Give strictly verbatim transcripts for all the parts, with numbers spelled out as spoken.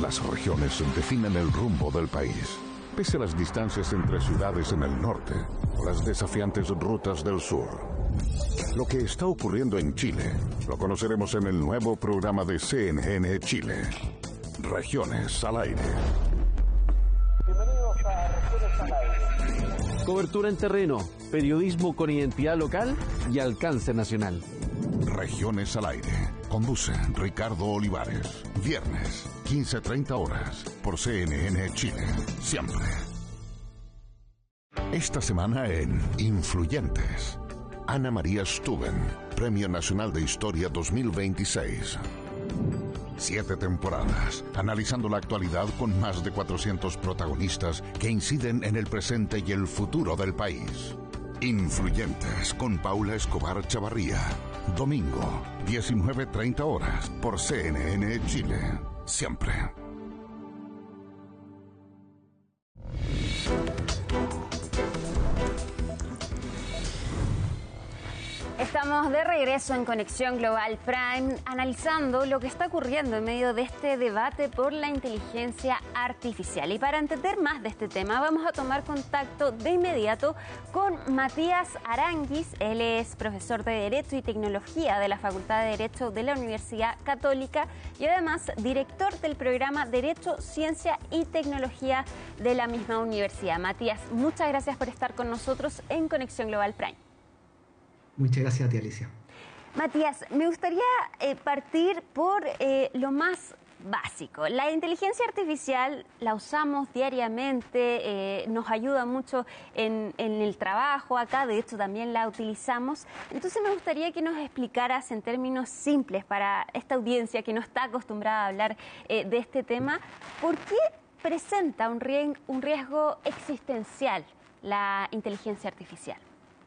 Las regiones definen el rumbo del país. Pese a las distancias entre ciudades en el norte o las desafiantes rutas del sur. Lo que está ocurriendo en Chile lo conoceremos en el nuevo programa de C N N Chile. Regiones al aire. Bienvenidos a Regiones al aire. Cobertura en terreno, periodismo con identidad local y alcance nacional. Regiones al aire. Conduce Ricardo Olivares. Viernes, quince treinta horas, por C N N Chile. Siempre. Esta semana en Influyentes. Ana María Stuben, Premio Nacional de Historia dos mil veintiséis. Siete temporadas, analizando la actualidad con más de cuatrocientos protagonistas que inciden en el presente y el futuro del país. Influyentes con Paula Escobar Chavarría. Domingo, diecinueve treinta horas, por C N N Chile. Siempre. Estamos de regreso en Conexión Global Prime, analizando lo que está ocurriendo en medio de este debate por la inteligencia artificial. Y para entender más de este tema, vamos a tomar contacto de inmediato con Matías Aranguis. Él es profesor de Derecho y Tecnología de la Facultad de Derecho de la Universidad Católica y además director del programa Derecho, Ciencia y Tecnología de la misma universidad. Matías, muchas gracias por estar con nosotros en Conexión Global Prime. Muchas gracias a ti, Alicia. Matías, me gustaría eh, partir por eh, lo más básico. La inteligencia artificial la usamos diariamente, eh, nos ayuda mucho en, en el trabajo acá, de hecho también la utilizamos. Entonces me gustaría que nos explicaras en términos simples para esta audiencia que no está acostumbrada a hablar eh, de este tema, ¿por qué presenta un riesgo, un riesgo existencial la inteligencia artificial?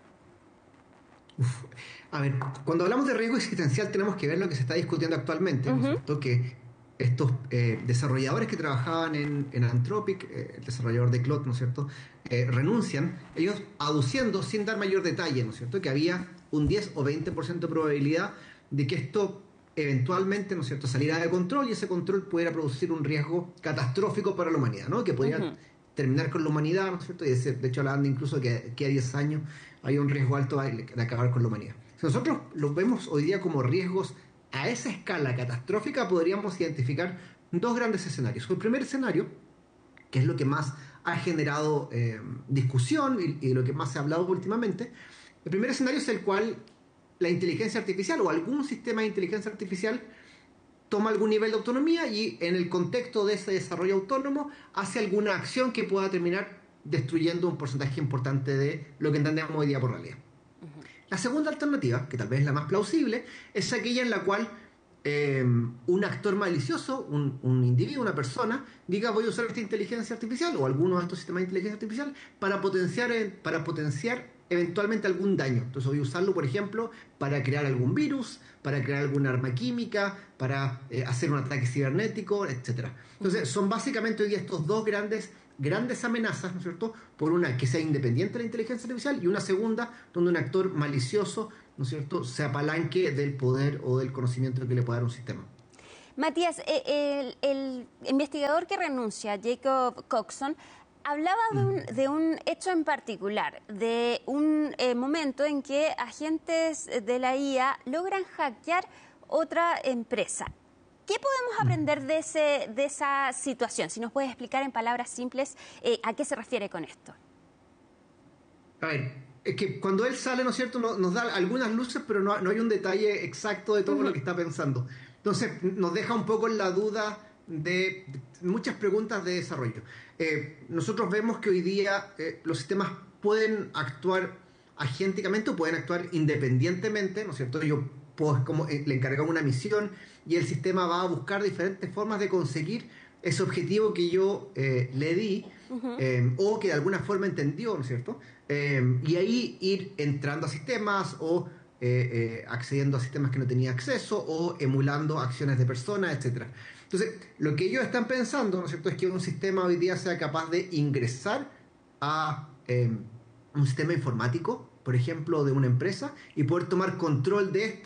Uf. A ver, cuando hablamos de riesgo existencial tenemos que ver lo que se está discutiendo actualmente, ¿no es cierto? Que estos eh, desarrolladores que trabajaban en, en Anthropic, eh, el desarrollador de Claude, ¿no es cierto?, eh, renuncian, ellos aduciendo, sin dar mayor detalle, ¿no es cierto?, que había un diez o veinte por ciento de probabilidad de que esto eventualmente, ¿no es cierto?, saliera de control y ese control pudiera producir un riesgo catastrófico para la humanidad, ¿no?, que podría uh-huh. terminar con la humanidad, ¿no es cierto?, y de, de hecho hablando incluso que, que a diez años hay un riesgo alto de, de acabar con la humanidad. Si nosotros los vemos hoy día como riesgos a esa escala catastrófica, podríamos identificar dos grandes escenarios. El primer escenario, que es lo que más ha generado eh, discusión y, y lo que más se ha hablado últimamente, el primer escenario es el cual la inteligencia artificial o algún sistema de inteligencia artificial toma algún nivel de autonomía y en el contexto de ese desarrollo autónomo hace alguna acción que pueda terminar destruyendo un porcentaje importante de lo que entendemos hoy día por realidad. Uh-huh. La segunda alternativa, que tal vez es la más plausible, es aquella en la cual eh, un actor malicioso, un, un individuo, una persona, diga voy a usar esta inteligencia artificial o alguno de estos sistemas de inteligencia artificial para potenciar, para potenciar eventualmente algún daño. Entonces voy a usarlo, por ejemplo, para crear algún virus, para crear alguna arma química, para eh, hacer un ataque cibernético, etcétera. Entonces son básicamente hoy día estos dos grandes grandes amenazas, ¿no es cierto?, por una que sea independiente de la inteligencia artificial y una segunda donde un actor malicioso, ¿no es cierto?, se apalanque del poder o del conocimiento que le pueda dar un sistema. Matías, el, el investigador que renuncia, Jacob Coxon, hablaba de un, de un hecho en particular, de un eh, momento en que agentes de la I A logran hackear otra empresa. ¿Qué podemos aprender de, ese, de esa situación? Si nos puedes explicar en palabras simples eh, a qué se refiere con esto. A ver, es que cuando él sale, ¿no es cierto?, nos, nos da algunas luces, pero no, no hay un detalle exacto de todo uh-huh. lo que está pensando. Entonces nos deja un poco en la duda de muchas preguntas de desarrollo. Eh, nosotros vemos que hoy día eh, los sistemas pueden actuar agénticamente o pueden actuar independientemente, ¿no es cierto? Yo puedo, como, eh, le encargamos una misión y el sistema va a buscar diferentes formas de conseguir ese objetivo que yo eh, le di uh-huh. eh, o que de alguna forma entendió, ¿no es cierto? Eh, y ahí ir entrando a sistemas o eh, eh, accediendo a sistemas que no tenía acceso o emulando acciones de personas, etcétera. Entonces, lo que ellos están pensando, ¿no es cierto?, es que un sistema hoy día sea capaz de ingresar a eh, un sistema informático, por ejemplo, de una empresa, y poder tomar control de esta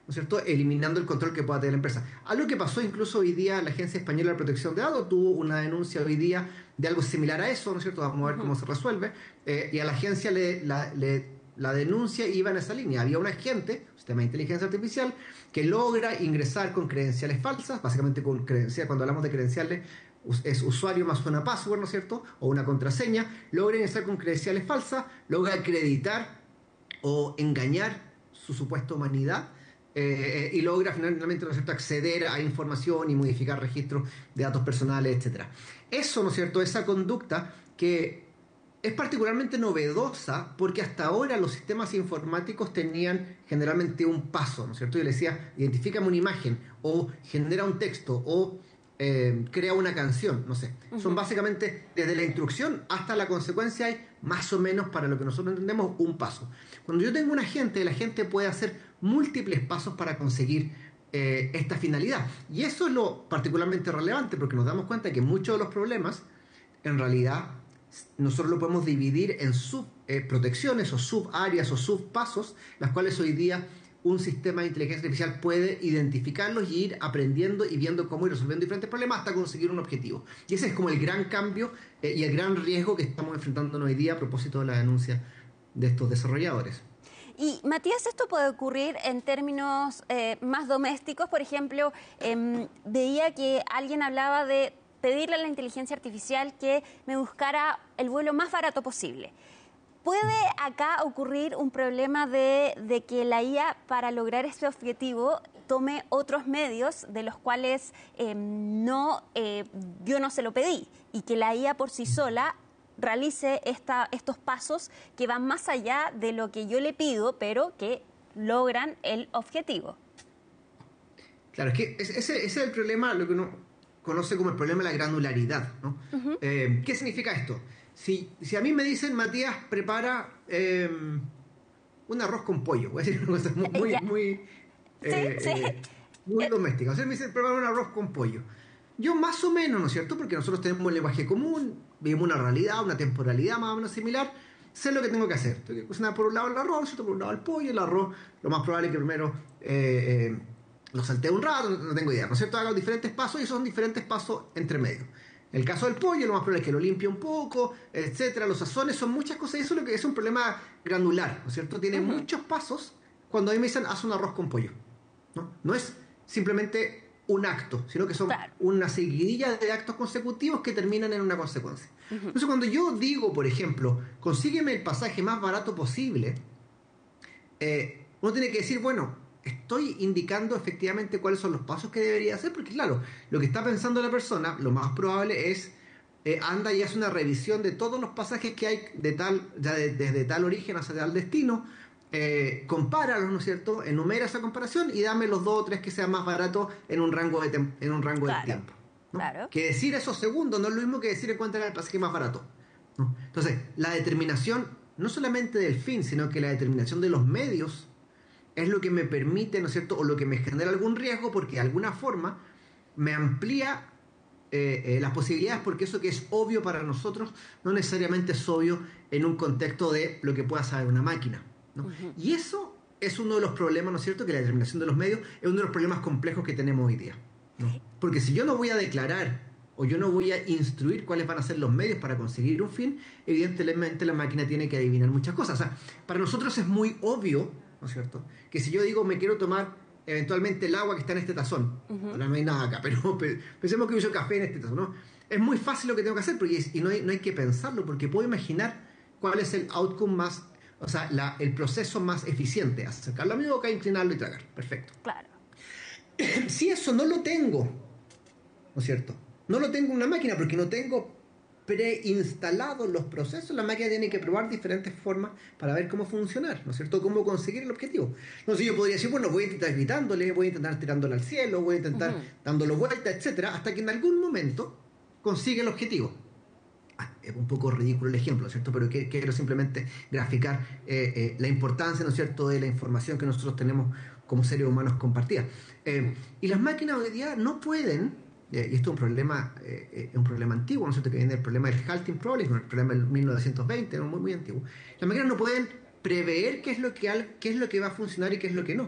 ¿no es cierto?, eliminando el control que pueda tener la empresa. Algo que pasó incluso hoy día, la Agencia Española de Protección de Datos tuvo una denuncia hoy día de algo similar a eso, ¿no es cierto? Vamos a ver cómo se resuelve. Eh, y a la agencia le, la, le, la denuncia iba en esa línea. Había un agente, un sistema de inteligencia artificial, que logra ingresar con credenciales falsas, básicamente con credenciales, cuando hablamos de credenciales, es usuario más una password, ¿no es cierto?, o una contraseña, logra ingresar con credenciales falsas, logra acreditar o engañar su supuesta humanidad, eh, y logra finalmente, ¿no es cierto?, acceder a información y modificar registros de datos personales, etcétera. Eso, ¿no es cierto?, esa conducta que es particularmente novedosa porque hasta ahora los sistemas informáticos tenían generalmente un paso, ¿no es cierto? Yo le decía, identifícame una imagen o genera un texto o Eh, crea una canción, no sé. Uh-huh. Son básicamente, desde la instrucción hasta la consecuencia, hay más o menos, para lo que nosotros entendemos, un paso. Cuando yo tengo un agente, el agente puede hacer múltiples pasos para conseguir eh, esta finalidad. Y eso es lo particularmente relevante, porque nos damos cuenta que muchos de los problemas, en realidad, nosotros lo podemos dividir en subprotecciones eh, o subáreas o subpasos, las cuales hoy día un sistema de inteligencia artificial puede identificarlos y ir aprendiendo y viendo cómo ir resolviendo diferentes problemas hasta conseguir un objetivo. Y ese es como el gran cambio eh, y el gran riesgo que estamos enfrentando hoy día a propósito de la denuncia de estos desarrolladores. Y Matías, ¿esto puede ocurrir en términos eh, más domésticos? Por ejemplo, eh, veía que alguien hablaba de pedirle a la inteligencia artificial que me buscara el vuelo más barato posible. ¿Puede acá ocurrir un problema de, de que la I A, para lograr ese objetivo, tome otros medios de los cuales eh, no, eh, yo no se lo pedí, y que la I A por sí sola realice esta, estos pasos que van más allá de lo que yo le pido, pero que logran el objetivo? Claro, es que ese, ese es el problema, lo que uno conoce como el problema de la granularidad, ¿no? Uh-huh. Eh, ¿Qué significa esto? Si, si a mí me dicen, Matías, prepara eh, un arroz con pollo, voy a decir una cosa muy, muy, muy, eh, sí, sí. Eh, muy doméstica. O sea, me dicen, prepara un arroz con pollo. Yo más o menos, ¿no es cierto?, porque nosotros tenemos un lenguaje común, vivimos una realidad, una temporalidad más o menos similar, sé lo que tengo que hacer. Tengo que cocinar por un lado el arroz, ¿cierto?, por un lado el pollo, el arroz, lo más probable es que primero eh, eh, lo saltee un rato, no, no tengo idea, ¿no es cierto?, hago diferentes pasos y son diferentes pasos entre medio. En el caso del pollo, lo más probable es que lo limpie un poco, etcétera. Los sazones son muchas cosas, y eso es lo que es un problema granular, ¿no es cierto? Tiene uh-huh. muchos pasos cuando a mí me dicen, haz un arroz con pollo, ¿no? No es simplemente un acto, sino que son claro. una seguidilla de actos consecutivos que terminan en una consecuencia. Uh-huh. Entonces, cuando yo digo, por ejemplo, consígueme el pasaje más barato posible, eh, uno tiene que decir, bueno, estoy indicando efectivamente cuáles son los pasos que debería hacer, porque claro, lo que está pensando la persona, lo más probable es, eh, anda y hace una revisión de todos los pasajes que hay de tal, ya de, desde tal origen hasta tal destino, eh, compáralos, ¿no es cierto?, enumera esa comparación y dame los dos o tres que sean más baratos en un rango de, tem- en un rango claro, de tiempo, ¿no? Claro. Que decir esos segundos no es lo mismo que decir encuentra el pasaje más barato, ¿no? Entonces, la determinación no solamente del fin, sino que la determinación de los medios es lo que me permite, ¿no es cierto?, o lo que me genera algún riesgo, porque de alguna forma me amplía eh, eh, las posibilidades, porque eso que es obvio para nosotros no necesariamente es obvio en un contexto de lo que pueda saber una máquina, ¿no? Uh-huh. Y eso es uno de los problemas, ¿no es cierto?, que la determinación de los medios es uno de los problemas complejos que tenemos hoy día, ¿no? Porque si yo no voy a declarar o yo no voy a instruir cuáles van a ser los medios para conseguir un fin, evidentemente la máquina tiene que adivinar muchas cosas. O sea, para nosotros es muy obvio, ¿no es cierto?, que si yo digo me quiero tomar eventualmente el agua que está en este tazón, uh-huh. ahora no hay nada acá, pero pensemos que uso café en este tazón, ¿no? Es muy fácil lo que tengo que hacer, porque, y no hay, no hay que pensarlo, porque puedo imaginar cuál es el outcome más, o sea, la, el proceso más eficiente, acercarlo a mi boca, inclinarlo y tragar, perfecto. Claro. Si eso no lo tengo, ¿no es cierto?, no lo tengo en una máquina, porque no tengo preinstalados los procesos, la máquina tiene que probar diferentes formas para ver cómo funcionar, ¿no es cierto?, cómo conseguir el objetivo. Entonces yo podría decir, bueno, voy a intentar gritándole, voy a intentar tirándole al cielo, voy a intentar uh-huh. dándole vuelta, etcétera, hasta que en algún momento consiga el objetivo. Ah, es un poco ridículo el ejemplo, ¿no es cierto?, pero que, quiero simplemente graficar eh, eh, la importancia, ¿no es cierto?, de la información que nosotros tenemos como seres humanos compartida. Eh, y las máquinas hoy día no pueden, y esto es un problema, eh, un problema antiguo, ¿no es cierto?, que viene del problema del halting problem, el problema del mil novecientos veinte, muy, muy antiguo. Las máquinas no pueden prever qué es lo que, qué es lo que va a funcionar y qué es lo que no.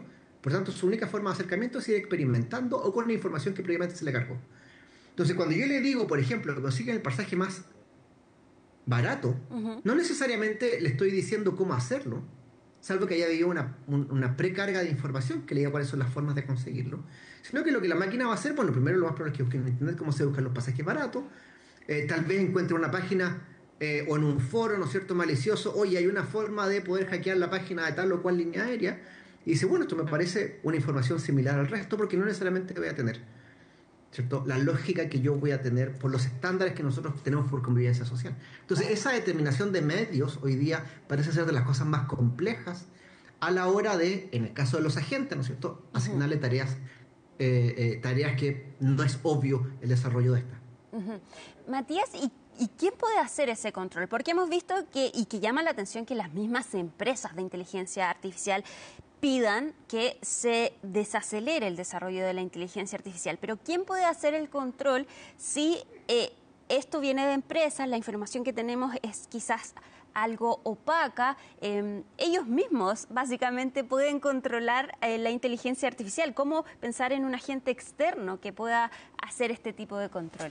Por tanto, su única forma de acercamiento es ir experimentando o con la información que previamente se le cargó. Entonces, cuando yo le digo, por ejemplo, que consigan el pasaje más barato, uh-huh. no necesariamente le estoy diciendo cómo hacerlo, salvo que haya habido una, un, una precarga de información que le diga cuáles son las formas de conseguirlo, sino que lo que la máquina va a hacer, bueno, primero lo más probable es que busque en internet cómo se buscan los pasajes baratos, eh, tal vez encuentre una página eh, o en un foro, ¿no es cierto?, malicioso, oye, hay una forma de poder hackear la página de tal o cual línea aérea, y dice, bueno, esto me parece una información similar al resto porque no necesariamente voy a tener, ¿cierto?, la lógica que yo voy a tener por los estándares que nosotros tenemos por convivencia social. Entonces, esa determinación de medios hoy día parece ser de las cosas más complejas a la hora de, en el caso de los agentes, ¿no es cierto?, asignarle tareas, eh, eh, tareas que no es obvio el desarrollo de estas. Uh-huh. Matías, ¿y, ¿y quién puede hacer ese control? Porque hemos visto que, y que llama la atención que las mismas empresas de inteligencia artificial pidan que se desacelere el desarrollo de la inteligencia artificial. Pero ¿quién puede hacer el control si eh, esto viene de empresas, la información que tenemos es quizás algo opaca? Eh, ellos mismos básicamente pueden controlar eh, la inteligencia artificial. ¿Cómo pensar en un agente externo que pueda hacer este tipo de control?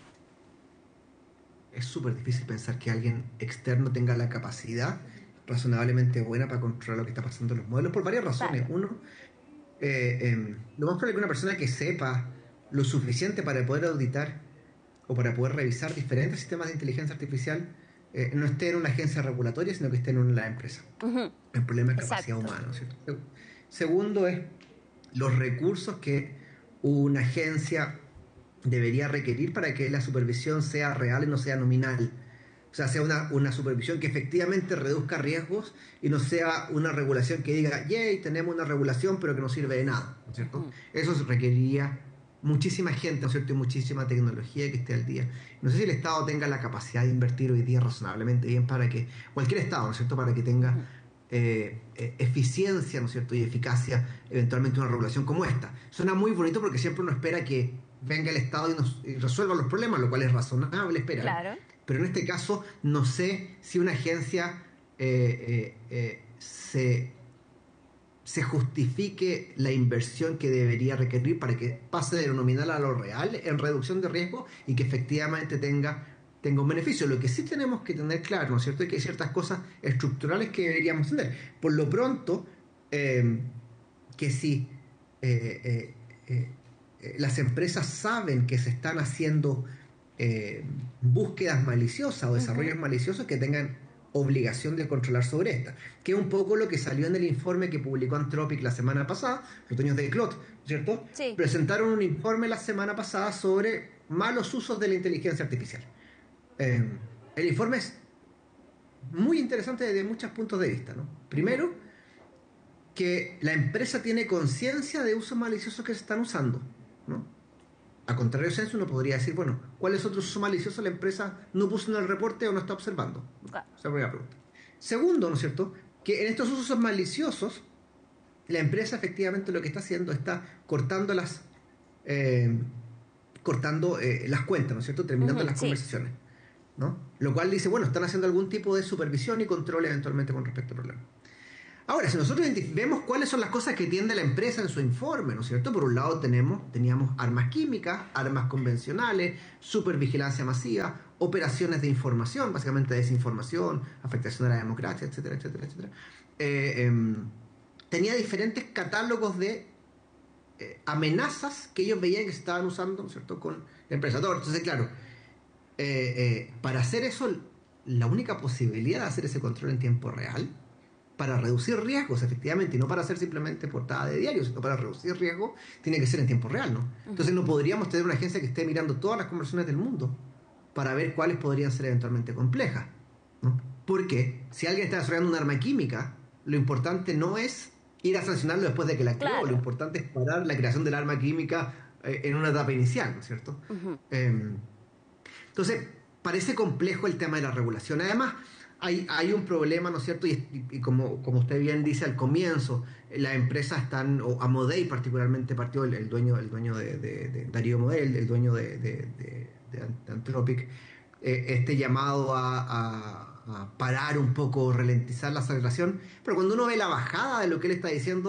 Es súper difícil pensar que alguien externo tenga la capacidad razonablemente buena para controlar lo que está pasando en los modelos, por varias razones. Claro. Uno, eh, eh, lo más probable es que una persona que sepa lo suficiente para poder auditar o para poder revisar diferentes sistemas de inteligencia artificial eh, no esté en una agencia regulatoria, sino que esté en una empresa. Uh-huh. El problema es capacidad humana, ¿no es cierto? Segundo es los recursos que una agencia debería requerir para que la supervisión sea real y no sea nominal. O sea, sea una, una supervisión que efectivamente reduzca riesgos y no sea una regulación que diga, yay, tenemos una regulación, pero que no sirve de nada, ¿no es cierto? Mm. Eso requeriría muchísima gente, ¿no es cierto?, y muchísima tecnología que esté al día. No sé si el Estado tenga la capacidad de invertir hoy día razonablemente bien para que, cualquier Estado, ¿no es cierto?, para que tenga eh, eh, eficiencia, ¿no es cierto?, y eficacia, eventualmente una regulación como esta. Suena muy bonito porque siempre uno espera que venga el Estado y, nos, y resuelva los problemas, lo cual es razonable esperar. Claro. Pero en este caso no sé si una agencia eh, eh, eh, se, se justifique la inversión que debería requerir para que pase de lo nominal a lo real en reducción de riesgo y que efectivamente tenga, tenga un beneficio. Lo que sí tenemos que tener claro, ¿no es cierto?, es que hay ciertas cosas estructurales que deberíamos tener. Por lo pronto, eh, que si eh, eh, eh, las empresas saben que se están haciendo Eh, búsquedas maliciosas o desarrollos uh-huh. maliciosos, que tengan obligación de controlar sobre esta, que es un poco lo que salió en el informe que publicó Anthropic la semana pasada, los dueños de Claude, ¿cierto? Sí. Presentaron un informe la semana pasada sobre malos usos de la inteligencia artificial. Eh, el informe es muy interesante desde muchos puntos de vista, ¿no? Primero, que la empresa tiene conciencia de usos maliciosos que se están usando, ¿no? A contrario de eso, uno podría decir, bueno, ¿cuáles otros usos maliciosos la empresa no puso en el reporte o no está observando? Esa es la primera pregunta. Segundo, ¿no es cierto?, que en estos usos maliciosos, la empresa efectivamente lo que está haciendo está cortando las eh, cortando eh, las cuentas, ¿no es cierto?, terminando uh-huh, las sí. conversaciones, ¿no? Lo cual dice, bueno, están haciendo algún tipo de supervisión y control eventualmente con respecto al problema. Ahora, si nosotros vemos cuáles son las cosas que tiende la empresa en su informe, ¿no es cierto? Por un lado tenemos, teníamos armas químicas, armas convencionales, supervigilancia masiva, operaciones de información, básicamente desinformación, afectación a la democracia, etcétera, etcétera, etcétera. Eh, eh, tenía diferentes catálogos de eh, amenazas que ellos veían que se estaban usando, ¿no es cierto?, con la empresa. Entonces, claro, eh, eh, para hacer eso, la única posibilidad de hacer ese control en tiempo real, para reducir riesgos, efectivamente, y no para hacer simplemente portada de diario, sino para reducir riesgos, tiene que ser en tiempo real, ¿no? Entonces no podríamos tener una agencia que esté mirando todas las conversaciones del mundo para ver cuáles podrían ser eventualmente complejas, ¿no? Porque si alguien está desarrollando un arma química, lo importante no es ir a sancionarlo después de que la creó, claro. Lo importante es parar la creación del arma química eh, en una etapa inicial, ¿no es cierto? Uh-huh. Eh, entonces, parece complejo el tema de la regulación. Además, Hay, hay un problema, ¿no es cierto? Y, y, y como, como usted bien dice al comienzo, las empresas están, o Amodei particularmente partió, el, el dueño, el dueño de, de, de Darío Model, el dueño de, de, de, de Anthropic, eh, este llamado a, a, a parar un poco, ralentizar la aceleración, pero cuando uno ve la bajada de lo que él está diciendo,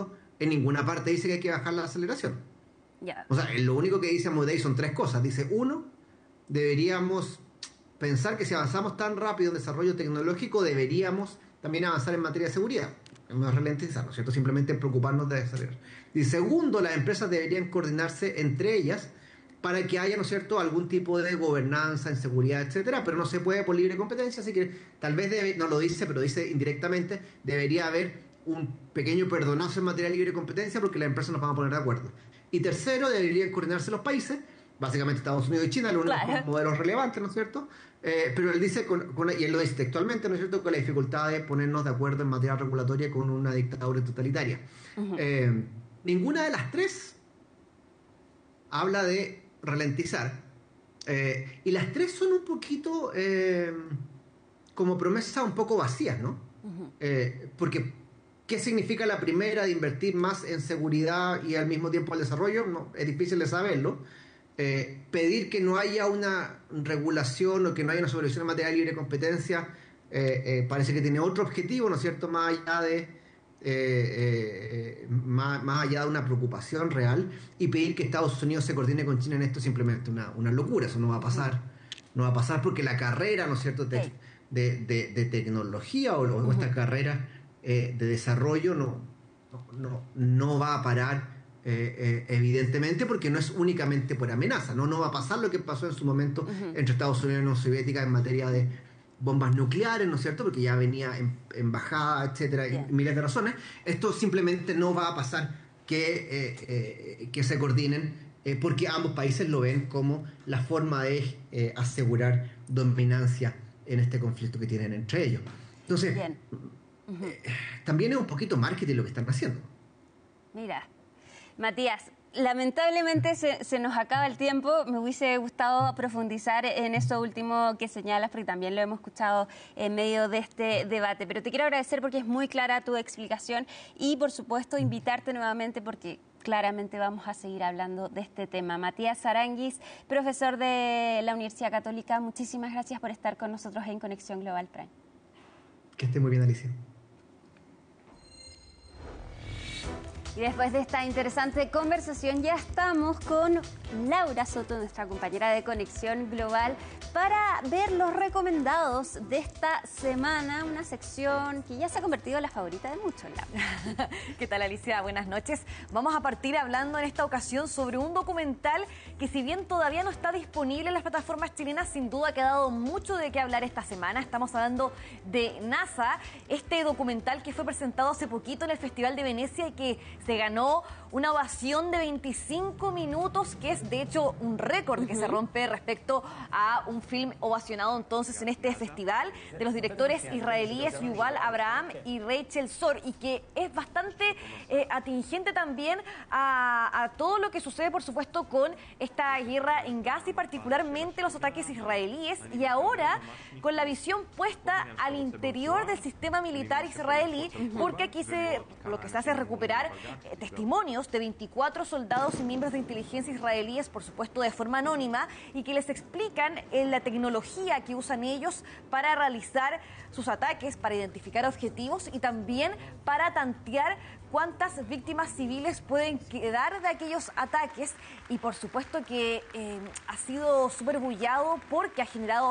en ninguna parte dice que hay que bajar la aceleración. Yeah. O sea, lo único que dice Amodei son tres cosas. Dice, uno, deberíamos pensar que si avanzamos tan rápido en desarrollo tecnológico, deberíamos también avanzar en materia de seguridad. No es ralentizar, ¿no es cierto? Simplemente preocuparnos de acelerar. Y segundo, las empresas deberían coordinarse entre ellas para que haya, ¿no es cierto?, algún tipo de gobernanza en seguridad, etcétera, pero no se puede por libre competencia, así que tal vez, debe, no lo dice, pero dice indirectamente, debería haber un pequeño perdonazo en materia de libre competencia porque las empresas nos van a poner de acuerdo. Y tercero, deberían coordinarse los países, básicamente Estados Unidos y China, los únicos claro. modelos relevantes, ¿no es cierto? Eh, pero él dice, con, con, y él lo dice textualmente, ¿no es cierto?, con la dificultad de ponernos de acuerdo en materia regulatoria con una dictadura totalitaria. Uh-huh. Eh, ninguna de las tres habla de ralentizar. Eh, y las tres son un poquito eh, como promesas un poco vacías, ¿no? Uh-huh. Eh, porque, ¿qué significa la primera de invertir más en seguridad y al mismo tiempo al desarrollo? No, es difícil de saberlo. Eh, pedir que no haya una regulación o que no haya una supervisión en materia de libre competencia eh, eh, parece que tiene otro objetivo, ¿no es cierto?, más allá de eh, eh, más, más allá de una preocupación real, y pedir que Estados Unidos se coordine con China en esto es simplemente una, una locura. Eso no va a pasar, no va a pasar porque la carrera, ¿no es cierto?, de, de, de, de tecnología o, o esta carrera eh, de desarrollo no, no, no va a parar. Eh, eh, evidentemente, porque no es únicamente por amenaza, no, no va a pasar lo que pasó en su momento uh-huh. entre Estados Unidos y la Unión Soviética en materia de bombas nucleares, ¿no es cierto?, porque ya venía en, en bajada, etcétera, yeah. y miles de razones. Esto simplemente no va a pasar que, eh, eh, que se coordinen, eh, porque ambos países lo ven como la forma de eh, asegurar dominancia en este conflicto que tienen entre ellos. Entonces, uh-huh. eh, también es un poquito marketing lo que están haciendo. Mira, Matías, lamentablemente se, se nos acaba el tiempo. Me hubiese gustado profundizar en eso último que señalas, porque también lo hemos escuchado en medio de este debate. Pero te quiero agradecer porque es muy clara tu explicación y, por supuesto, invitarte nuevamente porque claramente vamos a seguir hablando de este tema. Matías Aranguis, profesor de la Universidad Católica, muchísimas gracias por estar con nosotros en Conexión Global Prime. Que esté muy bien, Alicia. Y después de esta interesante conversación ya estamos con Laura Soto, nuestra compañera de Conexión Global, para ver los recomendados de esta semana, una sección que ya se ha convertido en la favorita de muchos, Laura. ¿Qué tal, Alicia? Buenas noches. Vamos a partir hablando en esta ocasión sobre un documental que, si bien todavía no está disponible en las plataformas chilenas, sin duda ha quedado mucho de qué hablar esta semana. Estamos hablando de NASA, este documental que fue presentado hace poquito en el Festival de Venecia y que se ganó una ovación de veinticinco minutos, que es de hecho un récord uh-huh. que se rompe respecto a un film ovacionado entonces en este festival, de los directores israelíes Yuval Abraham y Rachel Sor, y que es bastante eh, atingente también a, a todo lo que sucede, por supuesto, con esta guerra en Gaza y particularmente los ataques israelíes, y ahora con la visión puesta al interior del sistema militar israelí, porque aquí se, lo que se hace es recuperar eh, testimonios de veinticuatro soldados y miembros de inteligencia israelíes, por supuesto de forma anónima, y que les explican eh, la tecnología que usan ellos para realizar sus ataques, para identificar objetivos y también para tantear cuántas víctimas civiles pueden quedar de aquellos ataques. Y por supuesto que eh, ha sido súper bullado porque ha generado